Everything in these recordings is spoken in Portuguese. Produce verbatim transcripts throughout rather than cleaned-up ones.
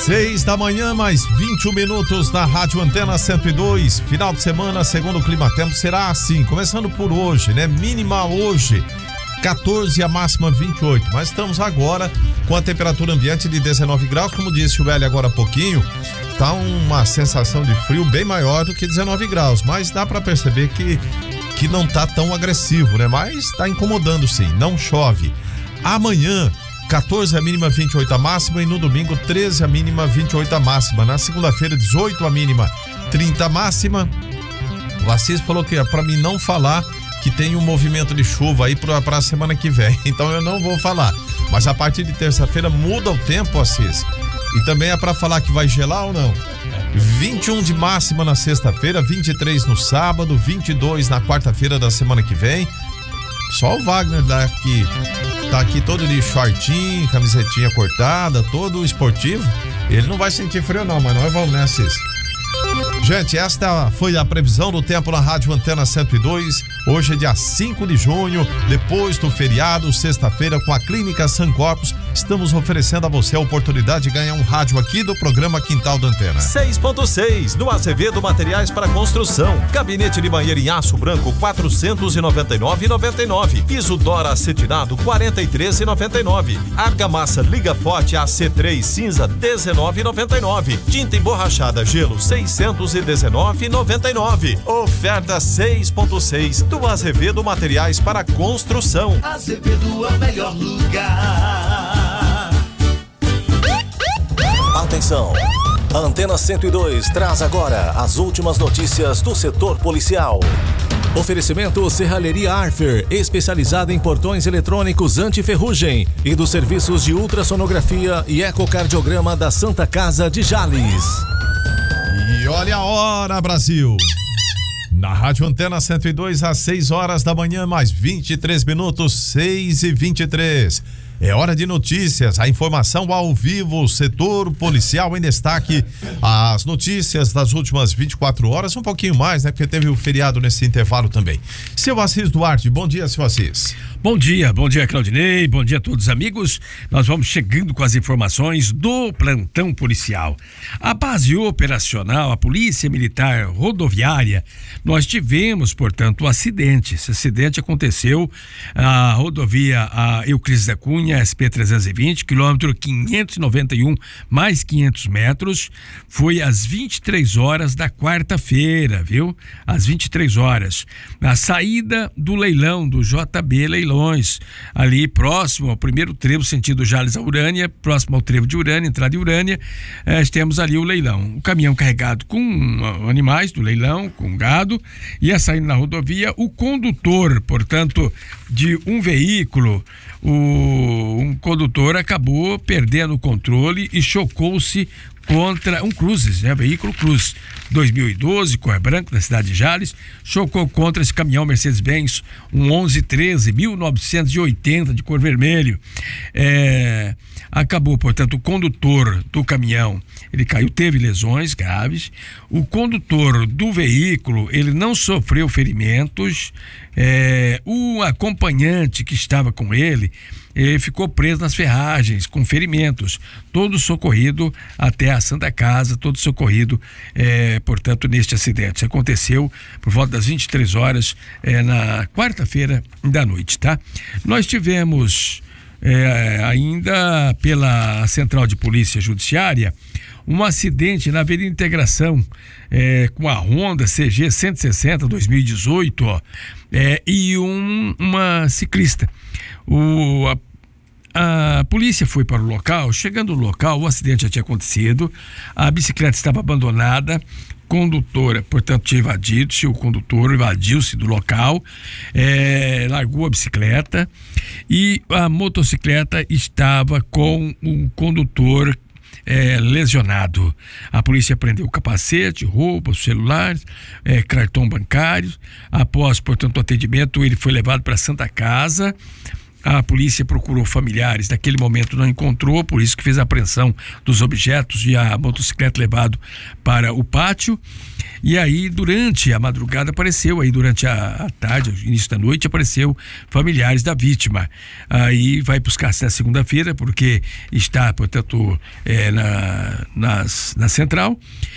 Seis da manhã, mais vinte e um minutos na Rádio Antena cento e dois. Final de semana, segundo o Clima Tempo, será assim. Começando por hoje, né? Mínima hoje, quatorze, a máxima vinte e oito. Mas estamos agora com a temperatura ambiente de dezenove graus. Como disse o Hélio agora há pouquinho, tá uma sensação de frio bem maior do que dezenove graus. Mas dá para perceber que, que não tá tão agressivo, né? Mas tá incomodando sim, não chove. Amanhã, quatorze a mínima, vinte e oito a máxima, e no domingo treze a mínima, vinte e oito a máxima. Na segunda-feira, dezoito a mínima, trinta a máxima. O Assis falou que é pra mim não falar que tem um movimento de chuva aí pra, pra semana que vem, então eu não vou falar. Mas a partir de terça-feira muda o tempo, Assis. E também é pra falar que vai gelar ou não? vinte e um de máxima na sexta-feira, vinte e três no sábado, vinte e dois na quarta-feira da semana que vem. Só o Wagner daqui tá aqui todo de shortinho, camisetinha cortada, todo esportivo. Ele não vai sentir frio não, mas nós vamos, né, Cis? Gente, esta foi a previsão do tempo na Rádio Antena cento e dois. Hoje é dia cinco de junho, depois do feriado, sexta-feira, com a Clínica San Corpus, estamos oferecendo a você a oportunidade de ganhar um rádio aqui do programa Quintal da Antena. seis ponto seis, no Azevedo Materiais para Construção. Gabinete de banheiro em aço branco, quatrocentos e noventa e nove reais e noventa e nove centavos. Piso Dora acetinado, quarenta e três reais e noventa e nove centavos. Argamassa Liga Forte A C três cinza, dezenove reais e noventa e nove centavos. Tinta emborrachada Gelo, seiscentos e dezenove reais e noventa e nove centavos. Oferta seis ponto seis do Azevedo Materiais para Construção. Azevedo é o melhor lugar. Atenção! A Antena cento e dois traz agora as últimas notícias do setor policial. Oferecimento Serralheria Arfer, especializada em portões eletrônicos anti-ferrugem, e dos serviços de ultrassonografia e ecocardiograma da Santa Casa de Jales. E olha a hora, Brasil! Na Rádio Antena cento e dois, às seis horas da manhã, mais vinte e três minutos, seis e vinte e três. É hora de notícias, a informação ao vivo, setor policial em destaque, as notícias das últimas vinte e quatro horas, um pouquinho mais, né? Porque teve o feriado nesse intervalo também. Seu Assis Duarte, bom dia, seu Assis. Bom dia, bom dia, Claudinei, bom dia a todos os amigos. Nós vamos chegando com as informações do plantão policial. A base operacional, a Polícia Militar Rodoviária, nós tivemos, portanto, um acidente. Esse acidente aconteceu na rodovia a Euclides da Cunha, S P trezentos e vinte, quilômetro quinhentos e noventa e um, mais quinhentos metros, foi às vinte e três horas da quarta-feira, viu? Às vinte e três horas. Na saída do leilão do J B Leilões, ali próximo ao primeiro trevo, sentido Jales a Urânia, próximo ao trevo de Urânia, entrada de Urânia, eh, temos ali o leilão. O caminhão carregado com uh, animais do leilão, com gado, ia saindo na rodovia. O condutor, portanto, de um veículo, o, um condutor acabou perdendo o controle e chocou-se contra um Cruze, né? Veículo Cruze dois mil e doze, cor branco, da cidade de Jales, chocou contra esse caminhão Mercedes-Benz, um onze treze, mil novecentos e oitenta, de cor vermelho. É, acabou, portanto, o condutor do caminhão, ele caiu, teve lesões graves. O condutor do veículo, ele não sofreu ferimentos. É, o acompanhante que estava com ele, ele ficou preso nas ferragens, com ferimentos, todo socorrido até a Santa Casa, todo socorrido, é, portanto, neste acidente. Isso aconteceu por volta das vinte e três horas, é, na quarta-feira da noite, tá? Nós tivemos, é, ainda pela Central de Polícia Judiciária, um acidente na Avenida Integração, é, com a Honda C G cento e sessenta dois mil e dezoito, ó, é, e um, uma ciclista. O, a, a polícia foi para o local. Chegando no local, o acidente já tinha acontecido, a bicicleta estava abandonada, condutora, portanto, tinha evadido-se, o condutor evadiu-se do local, é, largou a bicicleta e a motocicleta estava com o condutor É, lesionado. A polícia prendeu o capacete, roupa, celulares, é, cartão bancário. Após, portanto, o atendimento, ele foi levado para a Santa Casa A polícia procurou familiares, naquele momento não encontrou, por isso que fez a apreensão dos objetos e a motocicleta levado para o pátio. E aí, durante a madrugada, apareceu, aí durante a, a tarde, início da noite, apareceu familiares da vítima. Aí vai buscar até segunda-feira, porque está, portanto, é, na, nas, na central.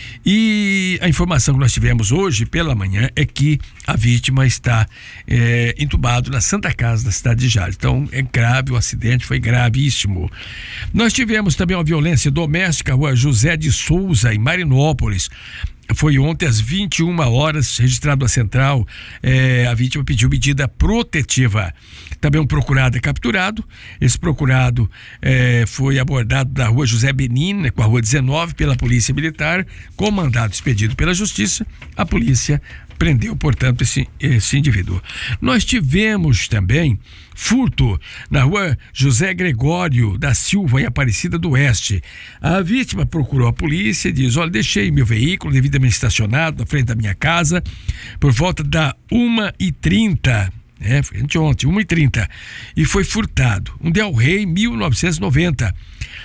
E a informação que nós tivemos hoje pela manhã é que a vítima está é, entubado na Santa Casa da cidade de Jales. Então é grave, o acidente foi gravíssimo. Nós tivemos também uma violência doméstica, rua José de Souza, em Marinópolis. Foi ontem às vinte e uma horas, registrado na central. É, a vítima pediu medida protetiva. Também um procurado é capturado. Esse procurado é, foi abordado da rua José Benina, com a rua dezenove, pela Polícia Militar, com mandado expedido pela Justiça. A polícia prendeu, portanto, esse, esse indivíduo. Nós tivemos também furto na rua José Gregório da Silva, em Aparecida do Oeste. A vítima procurou a polícia e diz: olha, deixei meu veículo devidamente estacionado na frente da minha casa por volta da uma e trinta. É, foi anteontem, uma e trinta, e foi furtado. Um Del Rey mil novecentos e noventa.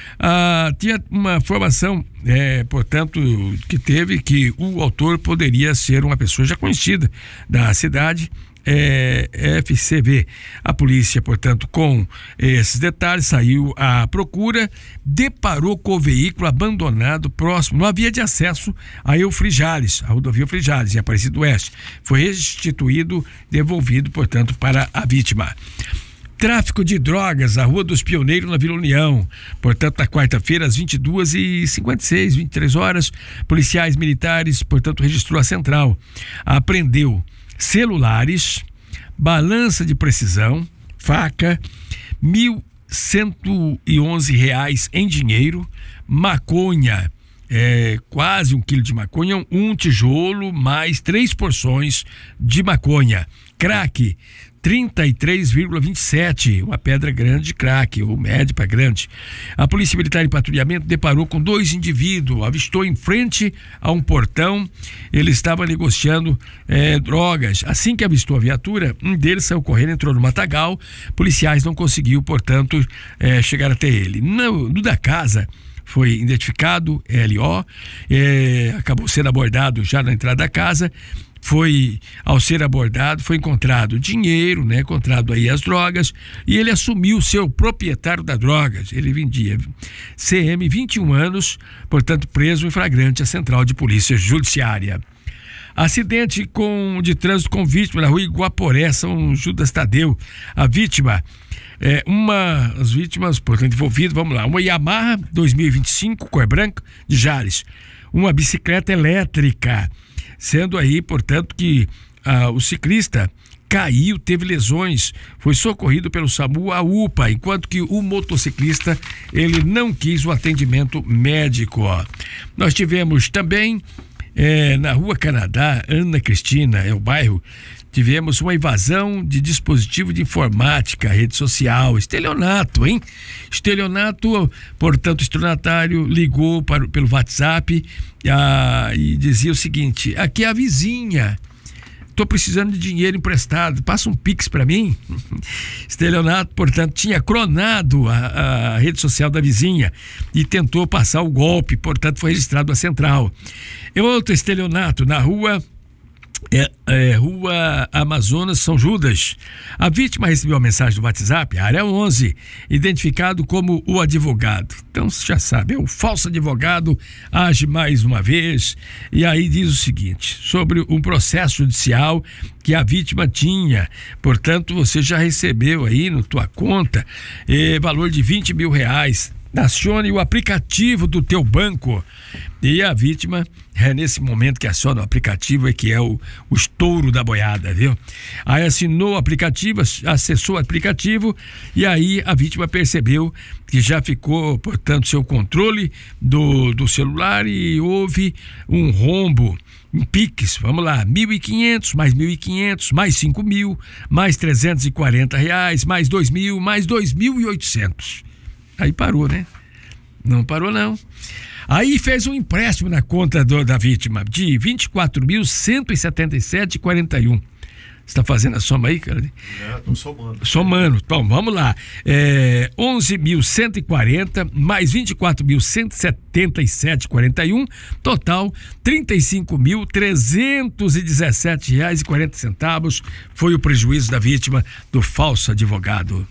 Ah, tinha uma formação, é, portanto, que teve que o autor poderia ser uma pessoa já conhecida da cidade, é, F C V. A polícia, portanto, com esses detalhes, saiu à procura, deparou com o veículo abandonado próximo, não havia de acesso a Eufrigales, a rodovia Eufrigales, em Aparecida do Oeste. Foi restituído, devolvido, portanto, para a vítima. Tráfico de drogas, a Rua dos Pioneiros, na Vila União. Portanto, na quarta-feira, às vinte e duas e cinquenta e seis, vinte e três horas, policiais militares, portanto, registrou a central. Apreendeu celulares, balança de precisão, faca, mil cento e onze reais em dinheiro, maconha, é, quase um quilo de maconha, um tijolo, mais três porções de maconha. Crack, trinta e três vírgula vinte e sete, uma pedra grande de crack, ou média para grande. A Polícia Militar em patrulhamento deparou com dois indivíduos, avistou em frente a um portão. Ele estava negociando eh, drogas. Assim que avistou a viatura, um deles saiu correndo, entrou no matagal. Policiais não conseguiu, portanto, eh, chegar até ele. No, no da casa foi identificado, L O, eh, acabou sendo abordado já na entrada da casa. Foi, ao ser abordado, foi encontrado dinheiro, né? Encontrado aí as drogas, e ele assumiu ser o proprietário das drogas. Ele vendia C M, vinte e um anos, portanto preso em flagrante à Central de Polícia Judiciária. Acidente com, de trânsito com vítima na rua Iguaporé, São Judas Tadeu. A vítima, é, uma, as vítimas, portanto, envolvidas, vamos lá, uma Yamaha dois mil e vinte e cinco, cor branca, de Jales. Uma bicicleta elétrica, sendo aí, portanto, que ah, o ciclista caiu, teve lesões, foi socorrido pelo SAMU à U P A, enquanto que o motociclista, ele não quis o atendimento médico. Ó. Nós tivemos também, é, na Rua Canadá, Ana Cristina, é o bairro, tivemos uma invasão de dispositivo de informática, rede social, estelionato, hein? Estelionato, portanto, o estelionatário ligou para, pelo WhatsApp ah, e dizia o seguinte: aqui é a vizinha, estou precisando de dinheiro emprestado, passa um Pix para mim. Estelionato, portanto, tinha clonado a, a rede social da vizinha e tentou passar o golpe, portanto, foi registrado na central. E outro estelionato na rua É, é, Rua Amazonas, São Judas. A vítima recebeu a mensagem do WhatsApp, área onze, identificado como o advogado. Então você já sabe, é o falso advogado, age mais uma vez, e aí diz o seguinte, sobre um processo judicial que a vítima tinha, portanto você já recebeu aí na tua conta eh, valor de vinte mil reais. Acione o aplicativo do teu banco. E a vítima, é nesse momento que aciona o aplicativo, é que é o, o estouro da boiada, viu? Aí assinou o aplicativo, acessou o aplicativo, e aí a vítima percebeu que já ficou, portanto, seu controle do, do celular, e houve um rombo em Pix, vamos lá, mil e quinhentos, mais mil e quinhentos, mais cinco mil, mais trezentos e quarenta reais, mais dois mil, mais dois mil e oitocentos. Aí parou, né? Não parou, não. Aí fez um empréstimo na conta do, da vítima de vinte e quatro mil, cento e setenta e sete reais e quarenta e um Você está fazendo a soma aí, cara? É, tô somando. Somando. Então, vamos lá. É, onze mil cento e quarenta mais vinte e quatro mil cento e setenta e sete vírgula quarenta e um, total trinta e cinco mil trezentos e dezessete reais e quarenta centavos foi o prejuízo da vítima do falso advogado.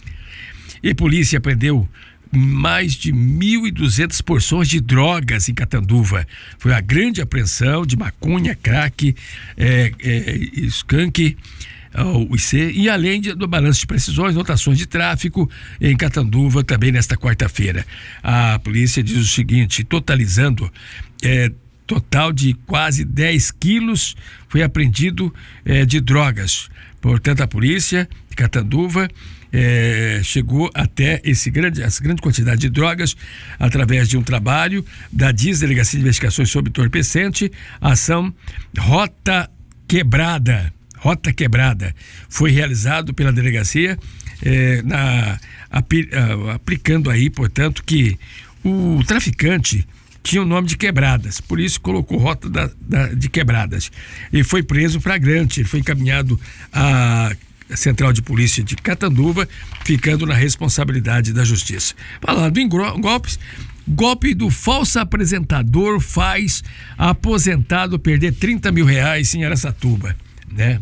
E polícia prendeu mais de mil e duzentas porções de drogas em Catanduva. Foi a grande apreensão de maconha, crack, é, é, skunk, o I C, e além de, do balanço de precisões, notações de tráfico em Catanduva também nesta quarta-feira. A polícia diz o seguinte, totalizando é, total de quase dez quilos foi apreendido é, de drogas. Portanto, a polícia de Catanduva É, chegou até esse grande, essa grande quantidade de drogas através de um trabalho da D I S, Delegacia de Investigações sobre Entorpecente, a ação Rota Quebrada. Rota Quebrada foi realizado pela delegacia é, na, api, a, aplicando aí, portanto, que o traficante tinha o nome de Quebradas, por isso colocou Rota da, da, de Quebradas. Ele foi preso flagrante, ele foi encaminhado a Central de Polícia de Catanduva, ficando na responsabilidade da Justiça. Falando em golpes, golpe do falso apresentador faz aposentado perder trinta mil reais em Araçatuba, né?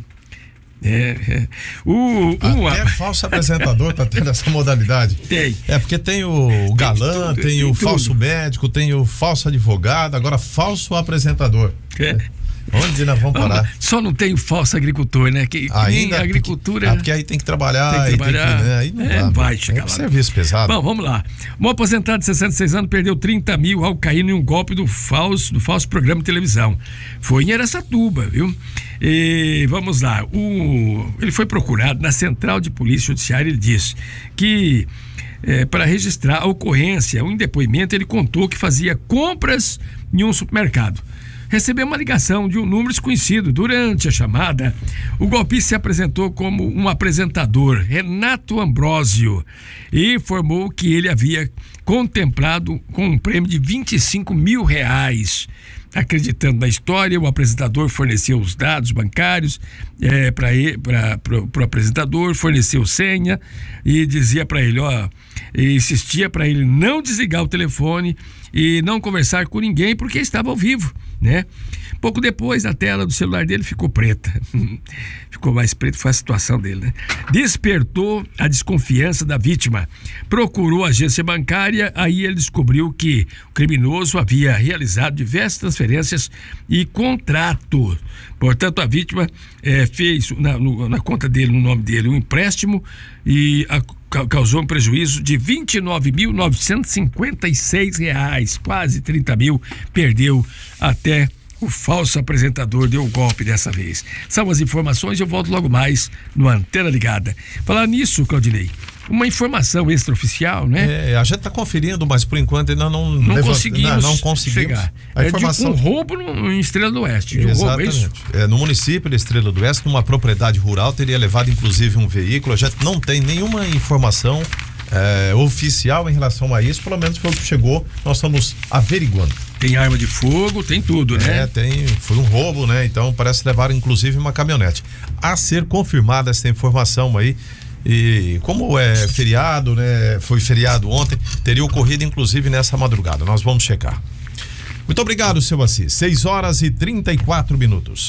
É, é. O, o Até a... falso apresentador tá tendo essa modalidade. Tem. É porque tem o galã, tem, tudo, tem, tem o tudo. Falso médico, tem o falso advogado, agora falso apresentador. É. Onde nós vamos parar? Só não tem o falso agricultor, né? Que, ainda a agricultura. Porque, ah, porque aí tem que trabalhar, tem que trabalhar. Aí, tem que, né? Aí não é, dá, vai chegar lá. Serviço pesado. Bom, vamos lá. Um aposentado de sessenta e seis anos perdeu trinta mil ao cair em um golpe do falso, do falso programa de televisão. Foi em Araçatuba, viu? E vamos lá. O, ele foi procurado na Central de Polícia Judiciária. Ele disse que é, para registrar a ocorrência, um depoimento, ele contou que fazia compras em um supermercado. Recebeu uma ligação de um número desconhecido. Durante a chamada, o golpista se apresentou como um apresentador, Renato Ambrósio, e informou que ele havia contemplado com um prêmio de vinte e cinco mil reais. Acreditando na história, o apresentador forneceu os dados bancários é, para o apresentador, forneceu senha e dizia para ele, ó, e insistia para ele não desligar o telefone e não conversar com ninguém porque estava ao vivo, né? Pouco depois, a tela do celular dele ficou preta. Ficou mais preta, foi a situação dele, né? Despertou a desconfiança da vítima. Procurou a agência bancária, aí ele descobriu que o criminoso havia realizado diversas transferências e contratos. Portanto, a vítima eh, fez na, no, na conta dele, no nome dele, um empréstimo e a, causou um prejuízo de vinte e nove mil novecentos e cinquenta e seis reais, quase trinta mil, perdeu até o falso apresentador deu o golpe dessa vez. São as informações, eu volto logo mais no Antena Ligada. Falar nisso, Claudinei, uma informação extraoficial, né? É, a gente está conferindo, mas por enquanto ainda não não levant... conseguimos, não, não conseguimos chegar. A é informação de um roubo no, em Estrela do Oeste. De um Exatamente. roubo, é isso? É, no município de Estrela do Oeste, numa propriedade rural, teria levado inclusive um veículo. A gente não tem nenhuma informação é, oficial em relação a isso, pelo menos foi o que chegou, nós estamos averiguando. Tem arma de fogo, tem tudo, né? É, tem, foi um roubo, né? Então parece levar inclusive uma caminhonete. A ser confirmada essa informação aí, e como é feriado, né? Foi feriado ontem, teria ocorrido inclusive nessa madrugada. Nós vamos checar. Muito obrigado, seu Assis. seis horas e trinta e quatro minutos.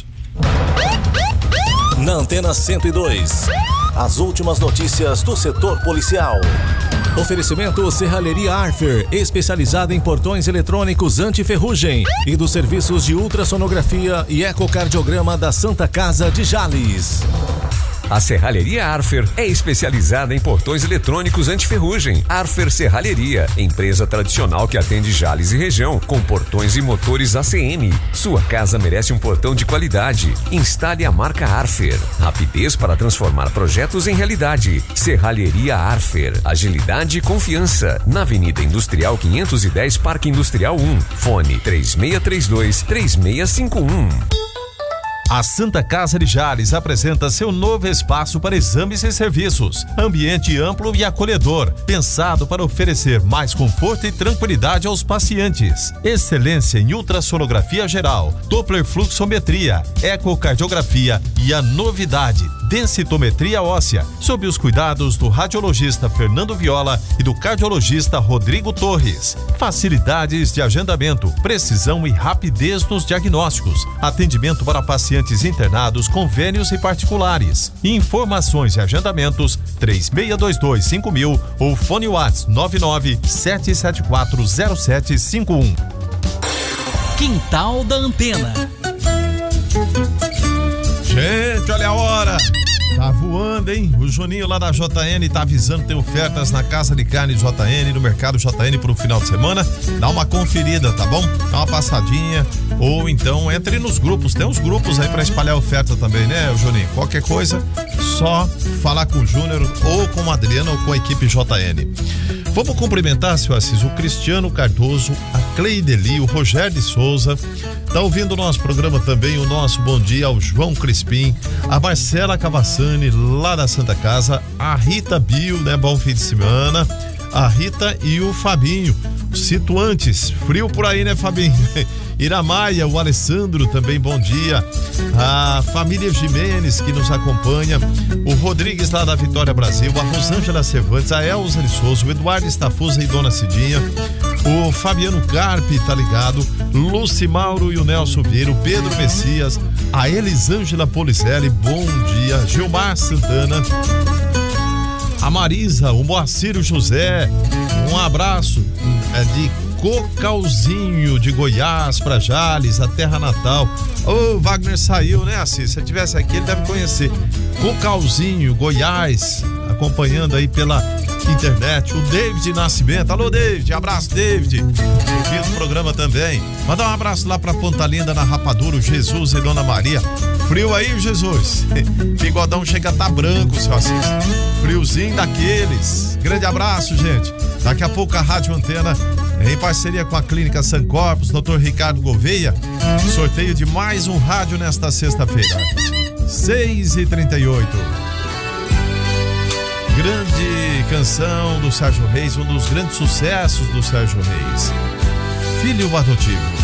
Na Antena cento e dois, as últimas notícias do setor policial. Oferecimento Serralheria Arfer, especializada em portões eletrônicos anti-ferrugem e dos serviços de ultrassonografia e ecocardiograma da Santa Casa de Jales. A Serralheria Arfer é especializada em portões eletrônicos anti-ferrugem. Arfer Serralheria, empresa tradicional que atende Jales e região, com portões e motores A C M. Sua casa merece um portão de qualidade. Instale a marca Arfer. Rapidez para transformar projetos em realidade. Serralheria Arfer. Agilidade e confiança. Na Avenida Industrial quinhentos e dez, Parque Industrial um. Fone três seis três dois, três seis cinco um. A Santa Casa de Jales apresenta seu novo espaço para exames e serviços. Ambiente amplo e acolhedor, pensado para oferecer mais conforto e tranquilidade aos pacientes. Excelência em ultrassonografia geral, Doppler fluxometria, ecocardiografia e a novidade, densitometria óssea, sob os cuidados do radiologista Fernando Viola e do cardiologista Rodrigo Torres. Facilidades de agendamento, precisão e rapidez nos diagnósticos. Atendimento para pacientes internados, convênios e particulares. Informações e agendamentos três seis dois dois cinco mil ou fone WhatsApp nove nove sete sete quatro zero sete cinco um. Quintal da Antena. Gente, olha a hora. Tá voando, hein? O Juninho lá da J N tá avisando que tem ofertas na Casa de Carne J N, no Mercado J N pro final de semana. Dá uma conferida, tá bom? Dá uma passadinha. Ou então entre nos grupos. Tem uns grupos aí pra espalhar oferta também, né, Juninho? Qualquer coisa, só falar com o Júnior ou com o Adriano ou com a equipe J N. Vamos cumprimentar, seu Assis, o Cristiano Cardoso, a Cleideli, o Rogério de Souza. Tá ouvindo o nosso programa também, o nosso bom dia ao João Crispim, a Marcela Cavassani, lá da Santa Casa, a Rita Bio, né? Bom fim de semana. A Rita e o Fabinho, situantes, frio por aí, né, Fabinho? Iramaia, o Alessandro também, bom dia. A família Jimenez que nos acompanha, o Rodrigues lá da Vitória Brasil, a Rosângela Cervantes, a Elza de Souza, o Eduardo Estafusa e Dona Cidinha, o Fabiano Carpe, tá ligado? Luci Mauro e o Nelson Vieira, o Pedro Messias, a Elisângela Policelli, bom dia. Gilmar Santana, a Marisa, o Moacir José, um abraço é, de Cocalzinho de Goiás para Jales, a terra natal. Ô, Wagner saiu, né, Assis? Se ele tivesse aqui, ele deve conhecer. Cocalzinho, Goiás, acompanhando aí pela internet. O David Nascimento. Alô, David. Abraço, David. Ouvindo o programa também. Mandar um abraço lá pra Ponta Linda, na Rapadura, o Jesus e Dona Maria. Frio aí, Jesus. Bigodão chega a tá branco, seu Assis. Friozinho daqueles. Grande abraço, gente. Daqui a pouco a Rádio Antena, em parceria com a Clínica San Corpus, doutor Ricardo Gouveia, sorteio de mais um rádio nesta sexta-feira. seis e trinta e oito. Grande canção do Sérgio Reis, um dos grandes sucessos do Sérgio Reis. Filho adotivo.